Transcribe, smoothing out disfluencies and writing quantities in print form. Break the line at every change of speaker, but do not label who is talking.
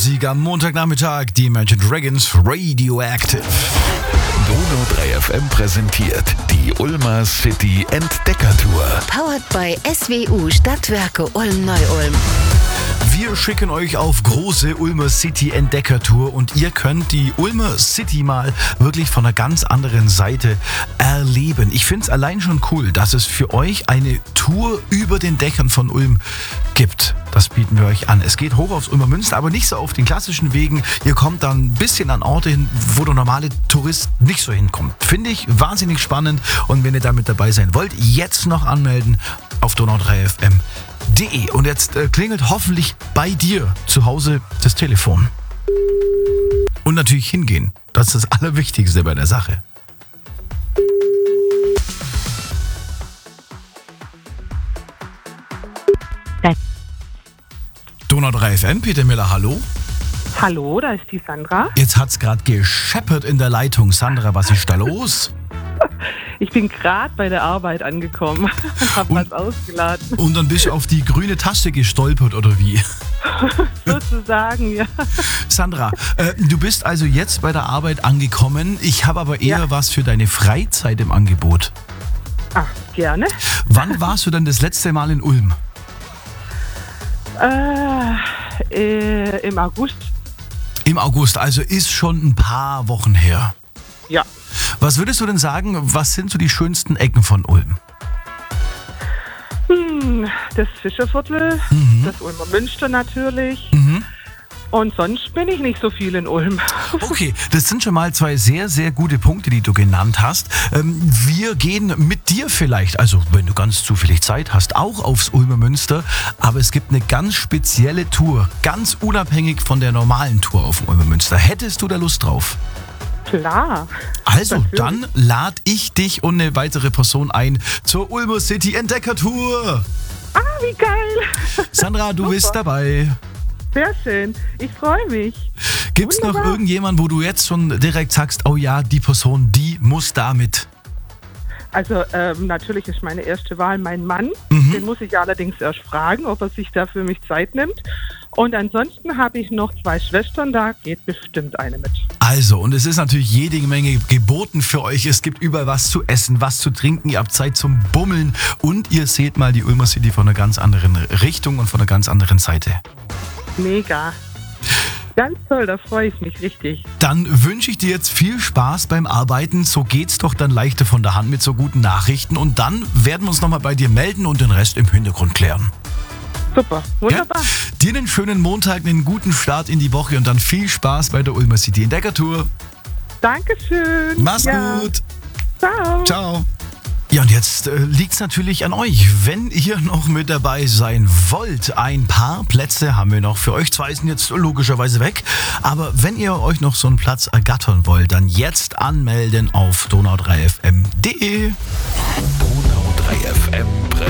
Musik am Montagnachmittag, die Imagine Dragons Radioactive.
Donau 3 FM präsentiert die Ulmer City Entdeckertour.
Powered by SWU Stadtwerke Ulm-Neu-Ulm.
Wir schicken euch auf große Ulmer City Entdeckertour und ihr könnt die Ulmer City mal wirklich von einer ganz anderen Seite erleben. Ich finde es allein schon cool, dass es für euch eine Tour über den Dächern von Ulm gibt. Das bieten wir euch an. Es geht hoch aufs Ulmer Münster, aber nicht so auf den klassischen Wegen. Ihr kommt dann ein bisschen an Orte hin, wo der normale Tourist nicht so hinkommt. Finde ich wahnsinnig spannend und wenn ihr damit dabei sein wollt, jetzt noch anmelden auf donau3fm.de. Und jetzt klingelt hoffentlich bei dir zu Hause das Telefon. Und natürlich hingehen. Das ist das Allerwichtigste bei der Sache. Donau 3 FM, Peter Miller, hallo.
Hallo, da ist die Sandra.
Jetzt hat's gerade gescheppert in der Leitung. Sandra, was ist da los?
Ich bin gerade bei der Arbeit angekommen, habe was ausgeladen.
Und dann bist du auf die grüne Taste gestolpert, oder wie?
Sozusagen, ja.
Sandra, du bist also jetzt bei der Arbeit angekommen. Ich habe aber eher was für deine Freizeit im Angebot.
Ach, gerne.
Wann warst du denn das letzte Mal in Ulm?
Im August.
Im August, also ist schon ein paar Wochen her.
Ja.
Was würdest du denn sagen, was sind so die schönsten Ecken von Ulm?
Das Fischerviertel, das Ulmer Münster natürlich. Und sonst bin ich nicht so viel in Ulm.
Okay, das sind schon mal zwei sehr, sehr gute Punkte, die du genannt hast. Wir gehen mit dir vielleicht, also wenn du ganz zufällig Zeit hast, auch aufs Ulmer Münster. Aber es gibt eine ganz spezielle Tour, ganz unabhängig von der normalen Tour auf dem Ulmer Münster. Hättest du da Lust drauf?
Klar.
Also,
Natürlich.
dann lade ich dich und eine weitere Person ein zur Ulmer City Entdeckertour.
Ah, wie geil.
Sandra, du
Super.
bist dabei.
Sehr schön. Ich freue mich.
Gibt's noch
Wunderbar.
irgendjemanden, wo du jetzt schon direkt sagst, oh ja, die Person, die muss da mit?
Also natürlich ist meine erste Wahl mein Mann. Den muss ich allerdings erst fragen, ob er sich da für mich Zeit nimmt. Und ansonsten habe ich noch 2 Schwestern, da geht bestimmt eine mit.
Also, und es ist natürlich jede Menge geboten für euch. Es gibt überall was zu essen, was zu trinken. Ihr habt Zeit zum Bummeln und ihr seht mal die Ulmer City von einer ganz anderen Richtung und von einer ganz anderen Seite.
Mega. Ganz toll, da freue ich mich richtig.
Dann wünsche ich dir jetzt viel Spaß beim Arbeiten. So geht's doch dann leichter von der Hand mit so guten Nachrichten. Und dann werden wir uns nochmal bei dir melden und den Rest im Hintergrund klären.
Super, wunderbar.
Ja? Dir einen schönen Montag, einen guten Start in die Woche und dann viel Spaß bei der Ulmer City Entdeckertour.
Dankeschön.
Mach's gut.
Ciao.
Ciao. Ja, und jetzt liegt's natürlich an euch. Wenn ihr noch mit dabei sein wollt, ein paar Plätze haben wir noch für euch. 2 sind jetzt logischerweise weg. Aber wenn ihr euch noch so einen Platz ergattern wollt, dann jetzt anmelden auf donau3fm.de.
Donau 3 FM